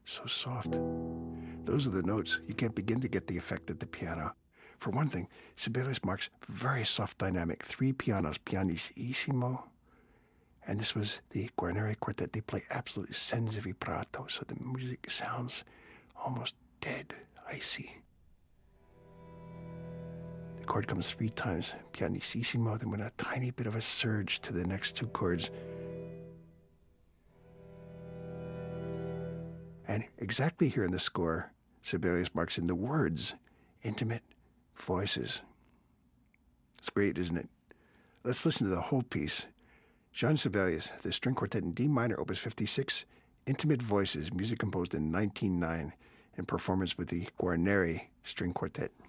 so soft. Those are the notes. You can't begin to get the effect at the piano. For one thing, Sibelius Marx, very soft dynamic, 3 pianos, pianissimo, and this was the Guarneri Quartet. They play absolutely senza vibrato, so the music sounds almost dead, icy. The chord comes 3 times, pianissimo, then with a tiny bit of a surge to the next 2 chords. And exactly here in the score, Sibelius Marx in the words, intimate voices. It's great, isn't it? Let's listen to the whole piece. Jean Sibelius, the String Quartet in D minor, Opus 56, Intimate Voices, music composed in 1909, in performance with the Guarneri String Quartet.